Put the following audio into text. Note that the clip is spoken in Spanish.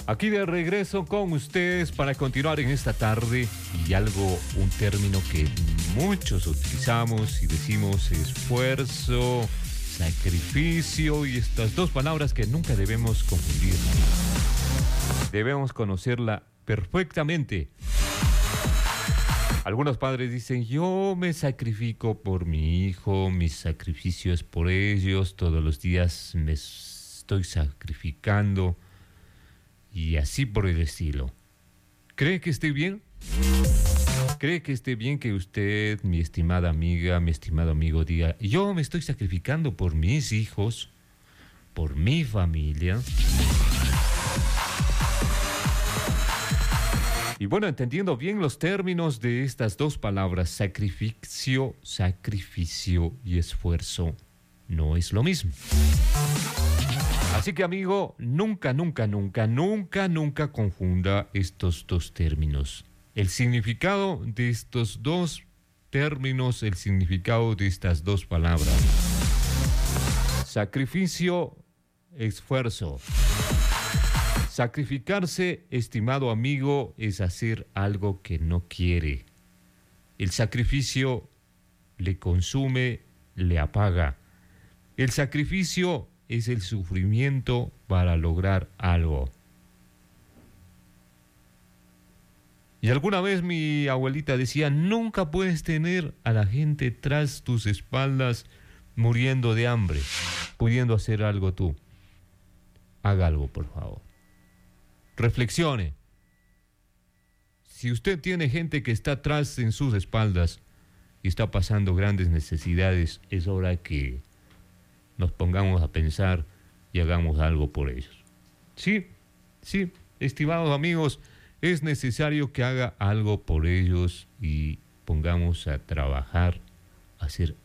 Aquí de regreso con ustedes para continuar en esta tarde y un término que muchos utilizamos y decimos esfuerzo, sacrificio y estas dos palabras que nunca debemos confundir. Debemos conocerla perfectamente. Algunos padres dicen, yo me sacrifico por mi hijo, mi sacrificio es por ellos, todos los días me estoy sacrificando. Y así por el estilo. ¿Cree que esté bien? ¿Cree que esté bien que usted, mi estimada amiga, mi estimado amigo, diga, yo me estoy sacrificando por mis hijos, por mi familia? Y bueno, entendiendo bien los términos de estas dos palabras, sacrificio y esfuerzo, no es lo mismo. Así que, amigo, nunca confunda estos dos términos. El significado de estos dos términos, el significado de estas dos palabras. Sacrificio, esfuerzo. Sacrificarse, estimado amigo, es hacer algo que no quiere. El sacrificio le consume, le apaga. El sacrificio es el sufrimiento para lograr algo. Y alguna vez mi abuelita decía, nunca puedes tener a la gente tras tus espaldas muriendo de hambre, pudiendo hacer algo tú. Haga algo, por favor. Reflexione. Si usted tiene gente que está atrás en sus espaldas y está pasando grandes necesidades, es hora que nos pongamos a pensar y hagamos algo por ellos. Sí, estimados amigos, es necesario que haga algo por ellos y pongamos a trabajar, a hacer